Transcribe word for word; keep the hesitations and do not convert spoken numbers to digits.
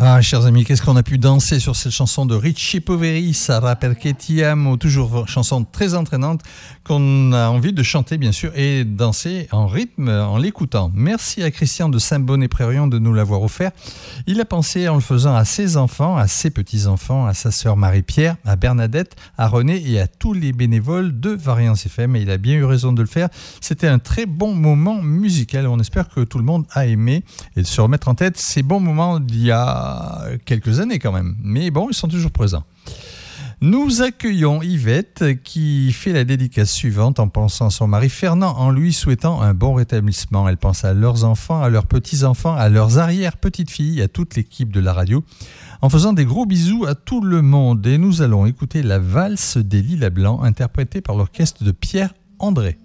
Ah, chers amis, qu'est-ce qu'on a pu danser sur cette chanson de Richie Poveri, Sarà perché ti amo, toujours chanson très entraînante qu'on a envie de chanter bien sûr et danser en rythme en l'écoutant. Merci à Christian de Saint-Bonnet-Prérion de nous l'avoir offert. Il a pensé en le faisant à ses enfants, à ses petits-enfants, à sa sœur Marie-Pierre, à Bernadette, à René et à tous les bénévoles de Variance F M et il a bien eu raison de le faire. C'était un très bon moment musical. On espère que tout le monde a aimé et de se remettre en tête ces bons moments d'il y a quelques années quand même, mais bon, ils sont toujours présents. Nous accueillons Yvette qui fait la dédicace suivante en pensant à son mari Fernand, en lui souhaitant un bon rétablissement. Elle pense à leurs enfants, à leurs petits-enfants, à leurs arrière-petites-filles, à toute l'équipe de la radio, en faisant des gros bisous à tout le monde. Et nous allons écouter la valse des Lilas Blancs interprétée par l'orchestre de Pierre André.